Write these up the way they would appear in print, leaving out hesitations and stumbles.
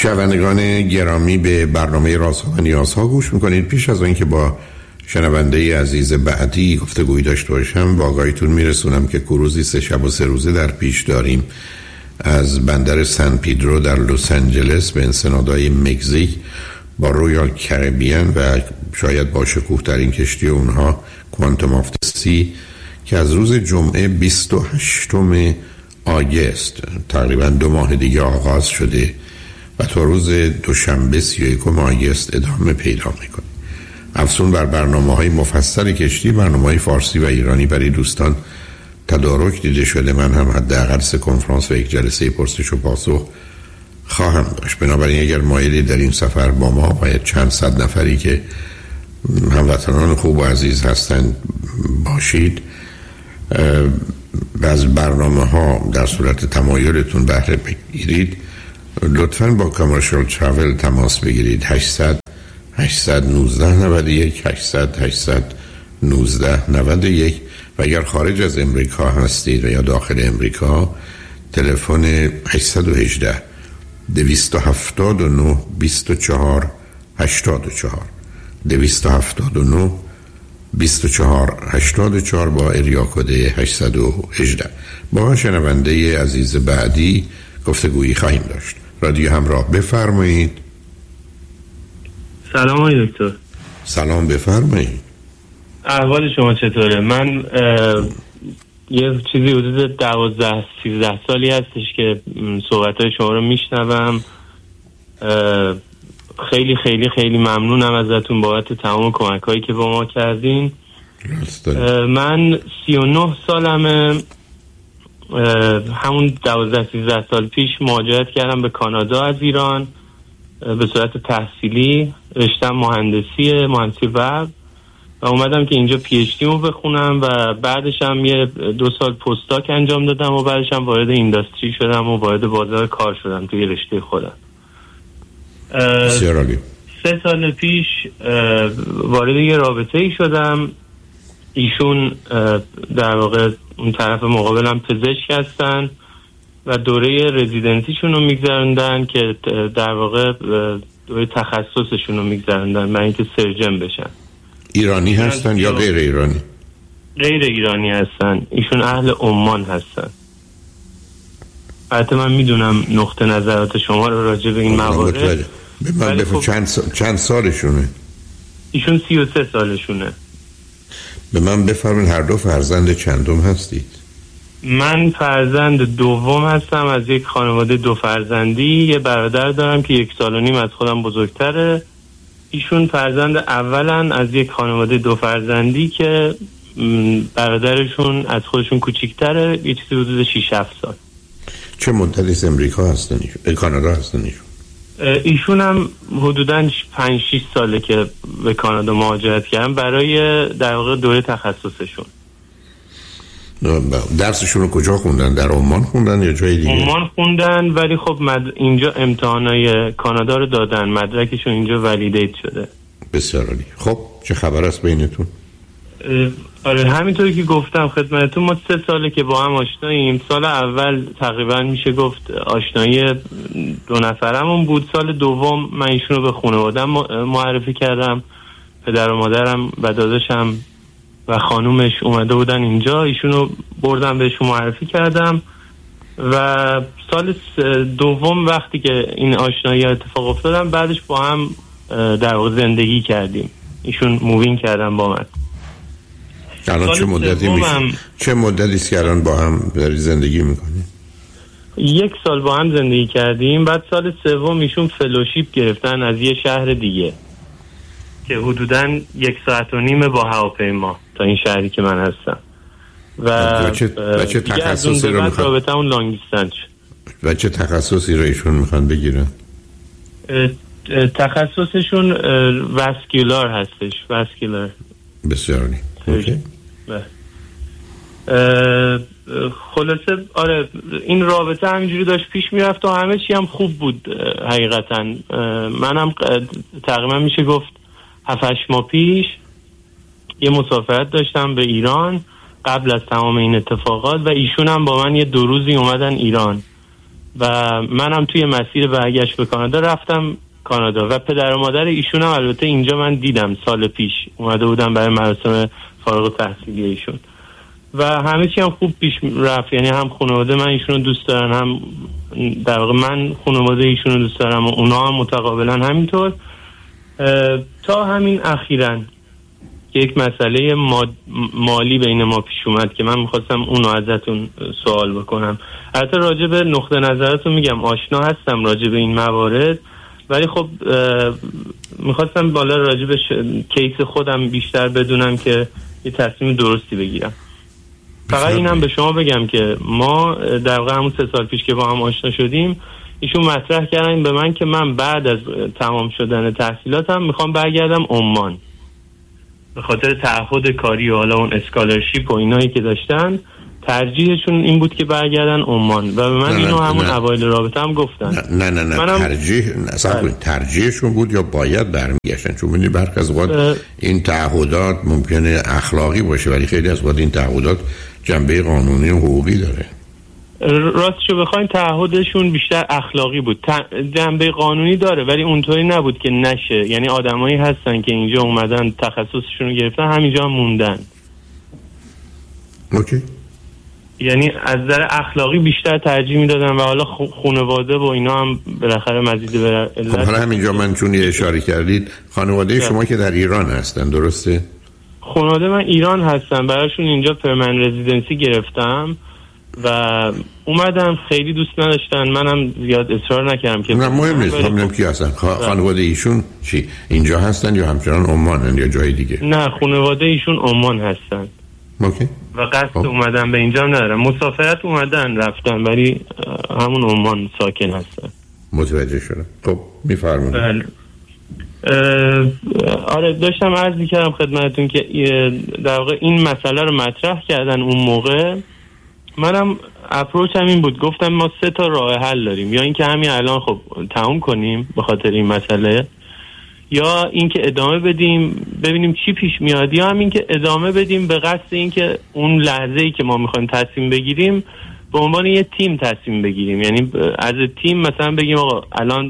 شنوندگان گرامی، به برنامه رازها و نیازها گوش میکنید. پیش از اینکه با شنونده عزیز بعدی گفتگویی داشته باشم، با آگاهیتون میرسونم که کروزی 3 شب و 3 روزه در پیش داریم از بندر سن پیدرو در لس آنجلس به انسنادهای مکزیک با رویال کربیان و شاید با شکوه‌ترین کشتی اونها کوانتوم آف سی، که از روز جمعه 28 آگوست تقریبا 2 ماه دیگه آغاز شده و تا روز دوشنبه 31 آگوست ادامه پیدا میکنه. افزون بر برنامه‌های مفصل کشتی، برنامه‌های فارسی و ایرانی برای دوستان تدارک دیده شده. من هم حداقل 3 کنفرانس و 1 جلسه پرسش و پاسخ خواهم داشت. بنابراین اگر مایلی در این سفر با ما باید چند صد نفری که هموطنان خوب و عزیز هستند باشید، از برنامه‌ها در صورت تمایلتون بهره بگیرید، لطفاً با کامرشال تراول تماس بگیرید. 800 819 91 800 819 91 و اگر خارج از امریکا هستید و یا داخل امریکا، تلفن 818 279 24 84 279 24 84 با اریا کد 818. با شنونده عزیز بعدی گفتگویی خواهیم داشت. رادیو همراه، بفرمایید. سلام آقای دکتر. سلام، بفرمایید. احوال شما چطوره؟ من یه چیزی حدود 12-13 سالی هستش که صحبت‌های شما رو میشنوم. خیلی خیلی خیلی ممنونم ازتون بابت تمام کمک‌هایی که با ما کردین. من 39 سالمه. همون 12-13 سال پیش مهاجرت کردم به کانادا از ایران به صورت تحصیلی. رشتم مهندسی برق و اومدم که اینجا پی اچ دی رو بخونم و بعدش هم یه 2 سال پستاک انجام دادم و بعدش هم وارد اینداستری شدم و وارد بازار کار شدم توی رشته خودم. 3 سال پیش وارد یه رابطه ای شدم. ایشون در واقع اون طرف مقابلم پزشک هستن و دوره رزیدنسیشون رو میگذروندن که در واقع دوره تخصصشون رو میگذروندن من اینکه سرجن بشن. ایرانی هستن یا غیر ایرانی؟ غیر ایرانی هستن. ایشون اهل عمان هستن. البته من میدونم نقطه نظرات شما رو راجع به این موارد. خب چند سالشونه؟ ایشون 33 سالشونه. به من بفرمایید هر دو فرزند چندم هستید؟ من فرزند دوم هستم از یک خانواده 2 فرزندی. یه برادر دارم که 1.5 سال از خودم بزرگتره. ایشون فرزند اولن از یک خانواده 2 فرزندی که برادرشون از خودشون کوچیک‌تره، یه چیزی حدود 6-7 سال. چه مدتی از امریکا هستن ایشون؟ کانادا هستن ایشون؟ ایشون هم حدوداً 5-6 ساله که به کانادا مهاجرت کردن برای در واقع دوره تخصصشون. درسشون رو کجا خوندن؟ در عمان خوندن یا جای دیگه؟ عمان خوندن، ولی خب اینجا امتحانای کانادا رو دادن، مدرکشون اینجا ولیدیت شده. بسیار عالی. خب چه خبر است بینتون؟ آره همینطوری که گفتم خدمتتون، ما 3 ساله که با هم آشناییم. سال اول تقریبا میشه گفت آشنایی 2 نفرمون بود. سال دوم من ایشونو به خانواده‌ام معرفی کردم. پدر و مادرم و داداشم و خانومش اومده بودن اینجا، ایشونو بردم بهشون معرفی کردم و سال دوم وقتی که این آشنایی اتفاق افتادم بعدش با هم در واقع زندگی کردیم. ایشون مووین کردن با من. الان چه مدتی میشه؟ چه مدتی است که الان با هم داری زندگی میکنی؟ 1 سال با هم زندگی کردیم. بعد سال سوم ایشون فلوشیپ گرفتن از یه شهر دیگه که حدوداً 1.5 ساعت با هواپیما تا این شهری که من هستم و چه تخصصی رو میخوان؟ رابطه اون لانگ دیستنس. و چه تخصصی رو ایشون میخوان بگیرن؟ تخصصشون واسکولار هستش. واسکولار. بسیار عالی. اوکی. خلاصه آره این رابطه همینجوری داشت پیش میرفت و همه چی هم خوب بود حقیقتا. منم تقریبا میشه گفت 7-8 ماه پیش یه مسافرت داشتم به ایران قبل از تمام این اتفاقات و ایشون هم با من یه 2 روزی اومدن ایران و منم توی مسیر برگشت به کانادا رفتم کانادا و پدر و مادر ایشون هم البته اینجا من دیدم سال پیش اومده بودم برای مراسم فارغ التحصیلی ایشون و همه چی هم خوب پیش رفت. یعنی هم خانواده من ایشون رو دوست دارن، هم در واقع من خانواده ایشون رو دوست دارم و اونا هم متقابلا همینطور، تا همین اخیراً که یک مسئله مالی بین ما پیش اومد که من میخواستم اونو ازتون سوال بکنم. البته راجع به نقطه نظرتون میگم آشنا هستم راجع به این موارد، ولی خب میخواستم بالا راجع به کیس خودم بیشتر بدونم که یه تصمیم درستی بگیرم. فقط اینم به شما بگم که ما در واقع همون 3 سال پیش که با هم آشنا شدیم ایشون مطرح کردن به من که من بعد از تمام شدن تحصیلاتم میخوام برگردم عمان به خاطر تعهد کاری و حالا اون اسکالرشیپ و اینایی که داشتن ترجیحشون این بود که برگردن عمان و به من اینو همون اوایل رابطه هم گفتن. نه ترجیحشون بود یا باید برمیگشتن؟ چون ببینید برخی از اوقات این تعهدات ممکنه اخلاقی باشه ولی خیلی از اوقات این تعهدات جنبه قانونی و حقوقی داره. راستشو بخواین تعهدشون بیشتر اخلاقی بود، جنبه قانونی داره ولی اونطوری نبود که نشه. یعنی آدمایی هستن که اینجا اومدن تخصصشون رو گرفتن همینجا موندن. اوکی. یعنی از نظر اخلاقی بیشتر ترجیح میدادن و حالا خانواده و اینا هم بالاخره مزید به خب حالا همینجا من چون یه اشاره کردید خانواده شما که در ایران هستن درسته؟ خانواده من ایران هستن، براشون اینجا پرمننت رزیدنسی گرفتم و اومدم. خیلی دوست نداشتن، منم زیاد اصرار نکردم که نه مهم نیست. همینم کی هستن؟ خانواده ایشون چی اینجا هستن یا همچنان عمانن یا جای دیگه؟ نه خانواده ایشون عمان هستن. اوکی. و قصد اومدن به اینجا ندارم، مسافرت اومدن رفتن ولی همون عمان ساکن هستن. متوجه شدم. خب میفرمایید. آره داشتم عرض می‌کردم خدمتتون که در واقع این مسئله رو مطرح کردن اون موقع. منم اپروچم این بود، گفتم ما 3 تا راه حل داریم، یا اینکه همین الان خب تموم کنیم به خاطر این مسئله، یا اینکه ادامه بدیم ببینیم چی پیش میاد، یا همین که ادامه بدیم به قصد اینکه اون لحظه‌ای که ما می‌خوایم تصمیم بگیریم به عنوان یه تیم تصمیم بگیریم. یعنی از تیم مثلا بگیم آقا الان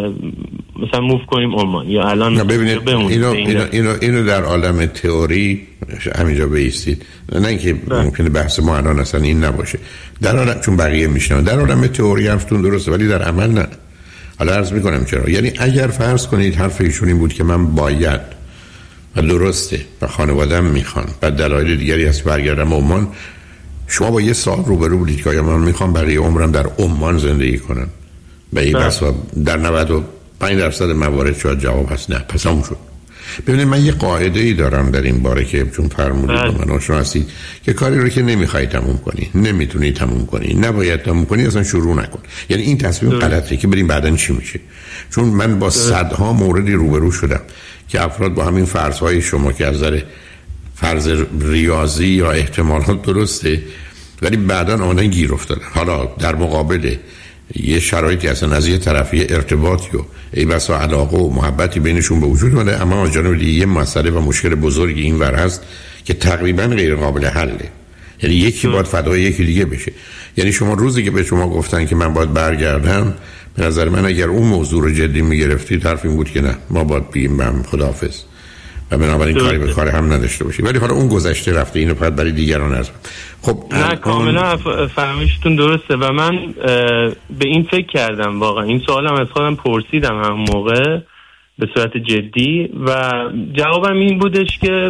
مثلا موو کنیم عمان یا الان ببینید اینو در عالم تئوری همینجا بایستید، نه اینکه ممکنه بحث ما الان اصلا این نباشه در عالم، چون بقیه میشنن در عالم تئوری حرفتون درسته ولی در عمل نه. حالا عرض میکنم چرا. یعنی اگر فرض کنید حرف ایشون این بود که من باید و درسته و خانواده‌ام میخوان و دلایل دیگری هست برگردم عمان، شما با یه سوال روبرو بودید که آیا من میخوام بقیه عمرم در عمان زندگی کنم و این بسا در 95% موارد شاید جواب هست نه، پس همون شد. ببینید من یه قاعده ای دارم در این باره که چون فرمودید و من آشنا هستید که کاری رو که نمیخوای تموم کنی، نمیتونی تموم کنی، نباید تموم کنی، اصلا شروع نکن. یعنی این تصمیم غلطه که بریم بعدن چی میشه. چون من با صدها موردی روبرو شدم که افراد با همین فرض‌های شما که از نظر فرض ریاضی یا احتمالات درسته ولی بعداً آنها گیر افتادن. حالا در مقابل یه شرایطی اصلا از یه طرفی ارتباطی و ای بسا علاقه و محبتی بینشون به وجود اومده، اما از جانب دیگه یه مسئله و مشکل بزرگی این ور هست که تقریباً غیر قابل حله. یعنی یکی باید فدای یکی دیگه بشه. یعنی شما روزی که به شما گفتن که من باید برگردم، به نظر من اگر اون موضوع رو جدی میگرفتی طرف این بود که نه ما باید بگیم بهم خداحافظ و بنابراین کاری به کار هم نداشته باشی. ولی حالا اون گذشته رفته، اینو فقط برای دیگران عرض. خب نه کاملا فهمیشتون درسته و من به این فکر کردم، واقعا این سوالم از خودم پرسیدم همون موقع به صورت جدی و جوابم این بودش که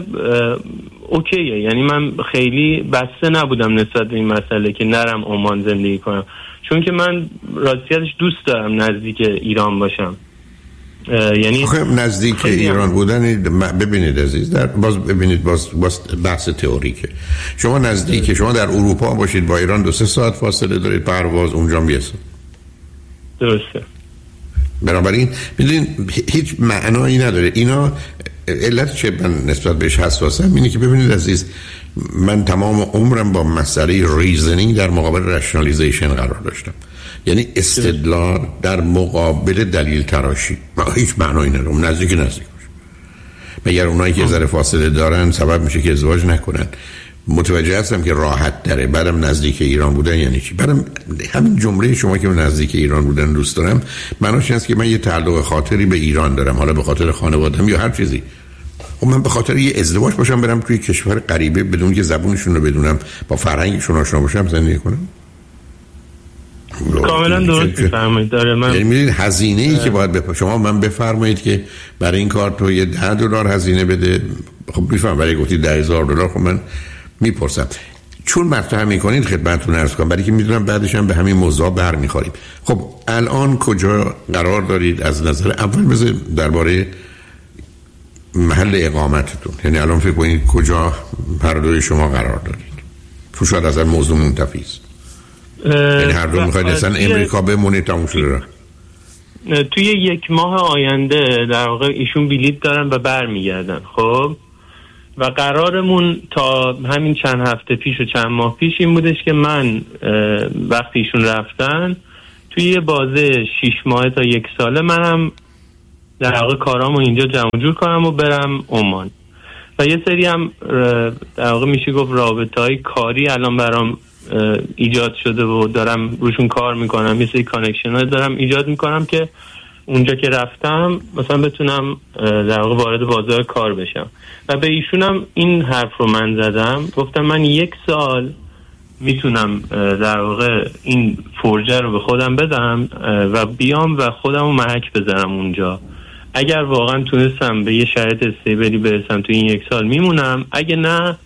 اوکیه. یعنی من خیلی بسته نبودم نسبت به این مسئله که نرم عمان زندگی کنم، چون که من راستیتش دوست دارم نزدیک ایران باشم. یعنی نزدیک ایران بودن، ببینید عزیز ببینید باز بحث تئوریکه. شما نزدیک شما در اروپا باشید با ایران 2-3 ساعت فاصله دارید پرواز، اونجا میرسه. درسته. بنابراین میدونین هیچ معنایی نداره. اینا علت چه من نسبت بهش حساسم اینه که ببینید عزیز من تمام عمرم با مسئله ریزنینگ در مقابل رشنالیزیشن قرار داشتم. یعنی استدلال در مقابل دلیل تراشی. هیچ معنایی نداره. نزدیک باشه. مگر اونایی که ذره فاصله دارن سبب میشه که ازدواج نکنن. متوجه هستم که راحت تره، بعدم نزدیک ایران بودن یعنی چی. بعدم همین جمله شما که نزدیک ایران بودن دوست دارم معناش اینه که من یه تعلق خاطری به ایران دارم، حالا به خاطر خانواده‌ام یا هر چیزی. خب من به خاطر یه ازدواج باشم برم توی کشور غریبه بدون که زبونشون رو بدونم، با فرهنگشون آشنا باشم، زندگی کنم؟ کاملا درست می‌فرمایید. داره من یعنی می‌دونید هزینه‌ای که باید شما من بفرمایید که برای این کار تو یه $10 هزینه بده. خب می‌فهمم برای گفتید $10,000. خب من میپرسم چون مطرح میکنید خدمتتون عرض کنم برای که میدونم بعدش هم به همین موضوع برمیخوریم. خب الان کجا قرار دارید از نظر اول؟ بذار درباره محل اقامتتون، یعنی الان فکر کنید کجا هر دوی شما قرار دارید؟ تو شاید از این موضوع منتفی است. یعنی هر دو میخواید اصلا امریکا بمونید تموم شده؟ توی 1 ماه آینده در واقع ایشون بلیط دارن و برمیگردن. خب و قرارمون تا همین چند هفته پیش و چند ماه پیش این بودش که من وقتی ایشون رفتن توی یه بازه 6 ماه تا 1 ساله منم در واقع کارامو اینجا جمع جور کنم و برم عمان. و یه سری هم در واقع میشه گفت رابطه‌های کاری الان برام ایجاد شده و دارم روشون کار میکنم. یه سری کانکشن‌ها دارم ایجاد میکنم که اونجا که رفتم مثلا بتونم در واقع وارد بازار کار بشم. و به ایشونم این حرف رو من زدم، گفتم من 1 سال میتونم در واقع این فرجه رو به خودم بدم و بیام و خودم رو محک بزنم اونجا. اگر واقعا تونستم به یه شرایط استیبلی برسم تو این 1 سال میمونم، اگه نه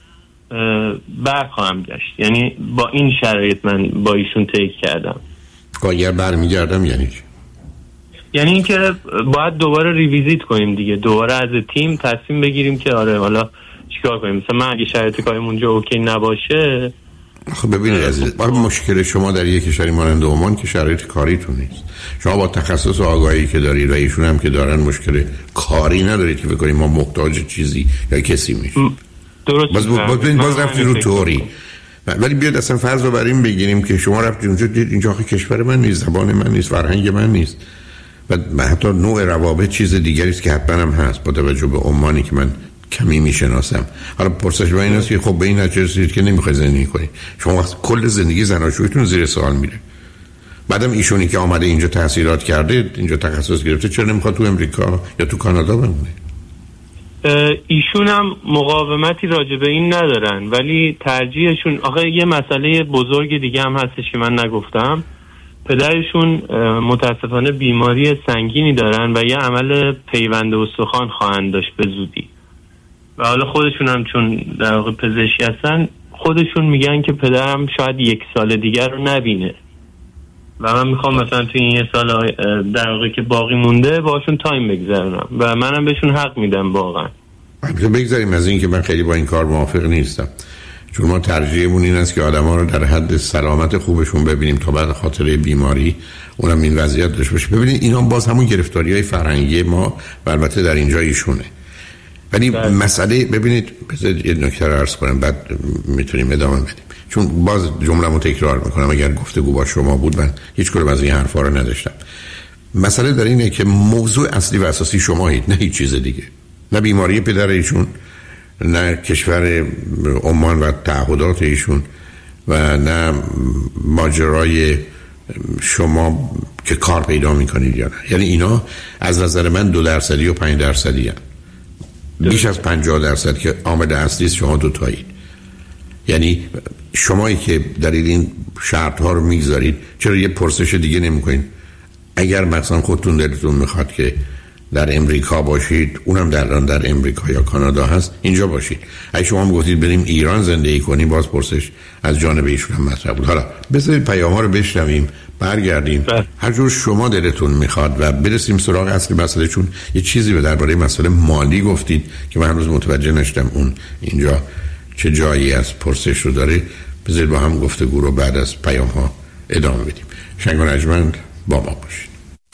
برخواهم گشت. یعنی با این شرایط من با ایشون تیک کردم. اگر برمیگردم یعنی چی؟ یعنی اینکه باید دوباره ریویزیت کنیم دیگه، دوباره از تیم تصمیم بگیریم که آره حالا چیکار کنیم. مثلا من اگه شرایط کارم اونجا اوکی نباشه. خب ببینید عزیز، مشکل شما در یک کشوری مانند عمان که شرایط کاریتون نیست. شما با تخصص و آگاهی که دارید و ایشون هم که دارن مشکل کاری ندارید که بکنید ما محتاج چیزی یا کسی میشیم. درست. باز رفتید رو توری. ولی بیاد اصلا فرض رو بر این بگیریم که شما رفتید اونجا دید اینجا آخه کشور من نیست، زبان من نیست، فرهنگ من نیست و حتی نوع روابط چیز دیگری است که حتما هم هست با توجه به عمانی که من کمی میشناسم. حالا پرسش من این است که خب به این نتیجه رسیدید که نمیخواید زندگی کنید. شما وقت کل زندگی زناشویتون زیر سوال میره. بعدم ایشونی که آمده اینجا تحصیلات کرده، اینجا تخصص گرفته، چرا نمیخواد تو امریکا یا تو کانادا بمونه؟ ایشون هم مقاومتی راجع به این ندارن، ولی ترجیحشون آخه یه مسئله بزرگ دیگه هم هستش که من نگفتم. پدرشون متاسفانه بیماری سنگینی دارن و یه عمل پیوند استخوان خواهند داشت به زودی. و حالا خودشون هم چون در واقع پزشکی هستن، خودشون میگن که پدرم شاید 1 سال دیگر رو نبینه و من میخوام مثلا توی این 1 سال در واقع که باقی مونده باشون تایم بگذرونم و منم بهشون حق میدم واقعا. بگذاریم از این که من خیلی با این کار موافق نیستم، چون ما ترجیحمون این است که آدما رو در حد سلامت خوبشون ببینیم تا بعد خاطره بیماری اونم این وضعیت داشته باشه. ببینید اینا باز همون گرفتاری‌های فرهنگی ما البته در اینجا ایشونه. ولی مسئله ببینید بذارید یه نکته رو عرض کنم بعد میتونیم ادامه بدیم، چون باز جمله‌مو تکرار میکنم اگر گفتگو با شما بود من هیچ کدوم از این حرفا رو نداشتم. مسئله در اینه که موضوع اصلی و اساسی شمایید، نه هیچ چیز دیگه. نه بیماری پدر ایشون، نه کشور عمان و تعهدات ایشون و نه ماجرای شما که کار پیدا میکنید یا نه. یعنی اینا از نظر من 2% و 5% هست. بیش از 50% که عامل اصلی است شما دوتایید. یعنی شمایی که دارید این شرط ها رو میگذارید چرا یه پرسش دیگه نمی کنید؟ اگر مثلا خودتون دلتون میخواد که در امریکا باشید، اونم در امریکا یا کانادا هست، اینجا باشید. اگه شما هم گفتید بریم ایران زندگی کنیم، باز پرسش از جانب ایشون هم مطرح بود. حالا بذارید پیام ها رو بشنویم، برگردیم هر جور شما دلتون میخواد و برسیم سراغ اصل مسئله. چون یه چیزی به درباره مسئله مالی گفتید که من هنوز متوجه نشدم اون اینجا چه جایی از پرسش رو داره. بذارید با هم گفتگو رو بعد از پیام ها ادامه بدیم. شنگ و نجمند با ما باشید.